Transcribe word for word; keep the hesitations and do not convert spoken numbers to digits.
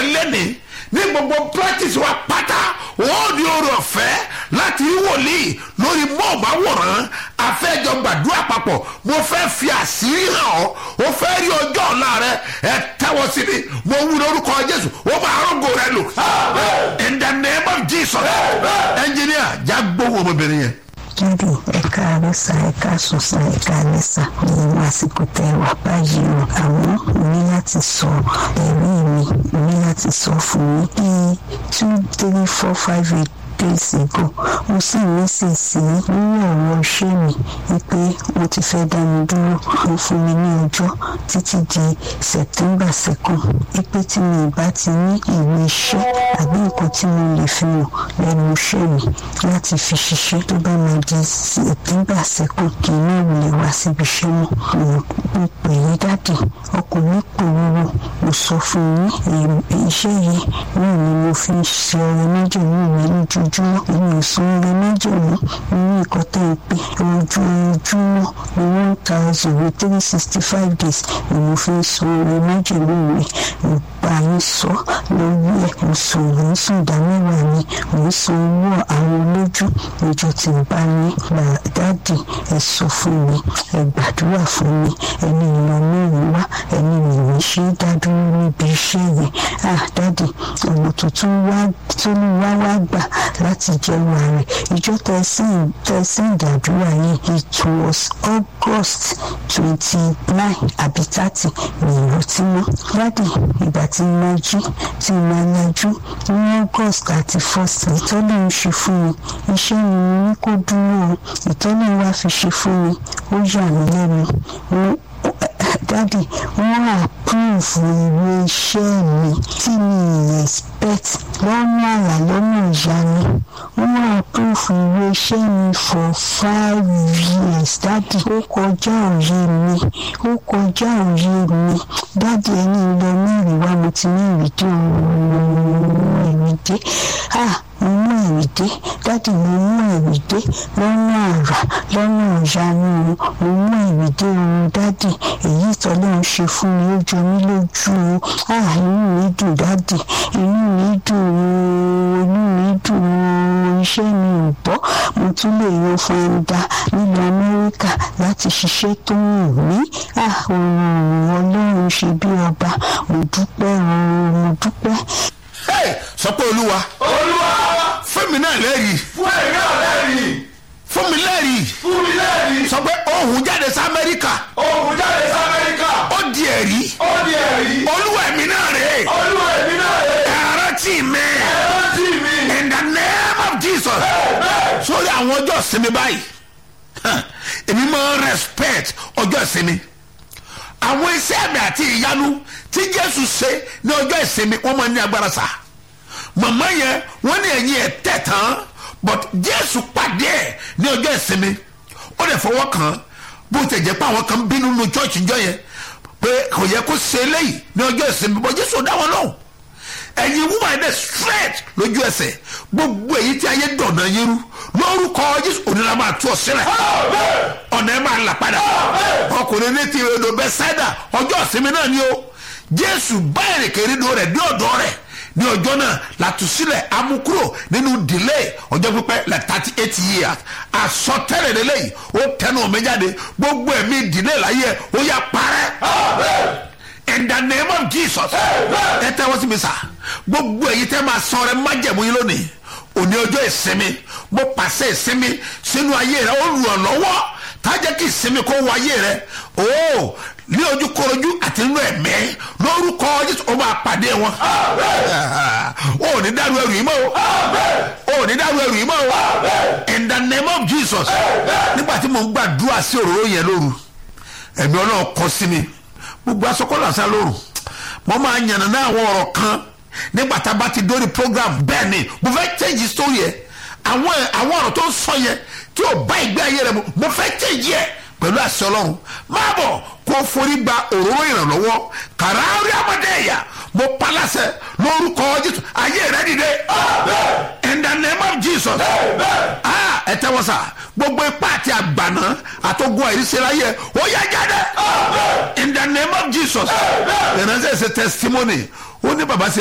rẹ lẹ́ni ní gbogbo practice wa pátá wọ́n ní oore ọ̀fẹ́ láti rí wòlíì lórí mọ́ọ̀máwòrán afẹ́jọ gbàdúrà papọ̀ mo fẹ́ fi àṣírí hàn ọ́ o fẹ́ rí ọjọ́ ọ̀la rẹ ẹ tẹ́wọ́ sí mi mo wú lórúkọ Jésù ó máa rọ́gò rẹ lò in the name of Jesus. Engineer jágbówó ọmọbìnrin yẹn. Jáde ẹ̀ka àrẹ́sà ẹ̀ka àsùnsà ẹ̀ka àrẹ́sà ní àsìkò tẹ wà báyìí o àmọ́ mo ní láti sọ ẹ̀rí mi mo ní láti sọ fún mi bíi two three four five eight days ago mo sì nísinsìnyí lórí ọ̀rọ̀ iṣẹ́ mi wípé wọ́n ti fẹ́ dá mi dúró wọ́n fún mi ní ọjọ́ títí di September second wípé tí mi ìbá ti ní ìwé iṣẹ́ àbí nǹkan tí mo lè fi hàn lẹ́nu iṣẹ́ mi láti fi ṣiṣẹ́ tó bá máa di September second kì í ní ìwúlẹ̀ wá síbi iṣẹ́ mọ́ mo pè é dáàdì ọkàn mi pòrúurú mo sọ fún yín iṣẹ́ yìí náà ni mo fi ń ṣe ọrẹ méjì ní ìwé lójoojúmọ́ èmi ò san ọrẹ méjì mọ́ nínú nǹkan tẹ́ ẹ pé ojoojúmọ́ ní one thousand with three sixty five days ni mo fi ń san ọrẹ méjì ní ìwé mo bá yín sọ lórí ẹ̀ mo sùn mo ń sùn ìdá mẹ́wàá mi mo ń san owó àwọn olójú ìjọ tí ń bá yín gbà dáàdì ẹ sọ fún mi ẹ gbàdúrà fún mi ẹni ìlọ mẹ́rin wá ẹni ìwé ṣe é dádúró níbi iṣẹ́ yẹn ah dáàdì ọ̀nà tuntun wá tó ní wá wá gbà láti jẹ́wọ́ rẹ̀ ìjọ tẹ̀sí ìdàdúrà yìí it was August twenty nine àbí thirty ní ìrántí mọ́ dáàdì ìgbà tí mo jí tí mo lajú ní August thirty first ìtọ́lẹ̀ ń ṣe fún mi iṣẹ́ mi ní kó dúró ìtọ́lẹ̀ wá fi ṣe fún mi ó yà mí lẹ́nu dáàdì wọ́n àpúrúfù ìwé iṣẹ́ mi tí mi expect lọ́nà àrà lọ́nà ìyanu wọ́n àpúrúfù ìwé iṣẹ́ mi for five years dáàdì ó kọjá òye mi ó kọjá òye mi dáàdì ẹni lọ mẹ́rin wá mo ti ní ìrìdí òun ìrìdí ah mo mú ìrìdí dáàdì mo mú ìrìdí lọ́nà àrà lọ́nà ìyanu mo mú ìrìdí òun dáàdì èyí tọ́lọ́ ń ṣe fún mi ó jọ mí lójú o ah inú mi dùn dáàdì inú mi dùn o inú mi dùn o iṣẹ́ mi ò bọ́ mo tún lè yan fanda nílùú Amẹ́ríkà láti ṣiṣẹ́ tó wù mí ah òun Ọlọ́run ṣe bí ọba mo dúpẹ́ o mo dúpẹ́. sọ pé olúwa olúwa fún mi náà lẹ́rìí fún èmi náà lẹ́rìí fún mi lẹ́rìí fún mi lẹ́rìí sọ pé ohùn jáde sí Amẹ́ríkà ohùn jáde sí Amẹ́ríkà ó di ẹ̀rí ó di ẹ̀rí olúwa èmi náà rèé olúwa èmi náà rèé ẹ̀rọ tì mí ẹ̀rọ tì mí in the name of Jesus sórí àwọn ọjọ́ ìsinmi báyìí èmi máa respect ọjọ́ ìsinmi àwọn iṣẹ́ àmì àti ìyanu tí Jésù ṣe ní ọjọ́ ìsinmi wọ́n máa ní agbára sá màmá yẹn wọ́n ní ẹ̀yìn ẹ̀ tẹ̀ tán but Jésù pàdé ẹ̀ ní ọjọ́ ìsinmi ó lè fọwọ́ kàn bó tẹ̀ jẹ́ pé àwọn kan bínú nu church ìjọ yẹn pé kò yẹ kó ṣe eléyìí ní ọjọ́ ìsinmi but Jésù dá wọn lóhùn ẹ̀yin woman dẹ̀ straight lójú ẹsẹ̀ gbogbo èyí tí ayé dọ̀nà yín rú lórúkọ Jésù onílà máa tú ọ sílẹ̀ ọ̀nà ẹ̀ máa là padà ọkùnrin ní ti odò Bẹ́sáídà ọjọ́ ìsinmi náà ni ó Jésù bá èrèkèrèdò rẹ̀ dé ọ̀dọ̀ rẹ̀ ní ọjọ́ náà látúsílẹ̀ amúkúrò nínú delay ọjọ́ pípẹ́ like thirty eight years àsọtẹ́lẹ̀ lélẹ́yìí ó tẹnu ọ̀mí jáde gbogbo ẹ̀mí delay láyé ó yá parẹ́ in the name of Jesus ẹ tẹ́wọ́ sí mi sá gbogbo èyí tẹ́ máa sọ rẹ májẹ̀mú yín lónìí òní ọjọ́ ìsinmi mo pàṣẹ ìsinmi sínú ayé rẹ ó rù ọ́ lọ́wọ́ tájẹ́ kí ìsinmi kó wọ ayé rẹ ó ní ojú korojú àti nínú ẹ̀mí lórúkọ Jésù ó máa pàdé wọn ó ní dàrú ẹrù yìí mọ́ o ó ní dàrú ẹrù yìí mọ́ o in the name of Jesus nígbà tí mo ń gbàdúrà sí òróró yẹn lóru ẹ̀mí Ọlọ́run kọ sí mi gbogbo asọkọlọ àṣà lóru mo máa yànnà náà àwọn ọ̀rọ̀ kan nígbà tá a bá ti dórí program bẹ́ẹ̀ ni mo fẹ́ change story yẹ àwọn àwọn ọ̀rọ̀ tó ń sọ yẹ tí ò bá ìgbé ayé rẹ mo fẹ́ change yẹ pẹ̀lú àṣẹ Ọlọ́run máa bọ̀ kó forí gba òróró ìrànlọ́wọ́ kàráórí àmọ́dẹ́yà mo paláṣẹ lórúkọ Jésù ayé rẹ dìde in the name of Jesus ah ẹ tẹ́wọ́ sá gbogbo ipá àti àgbàná àtọ́gùn àìrísẹ́láyẹ ó yá jáde in the name of Jesus ìránṣẹ́ ṣe testimony ó ní bàbá ṣe.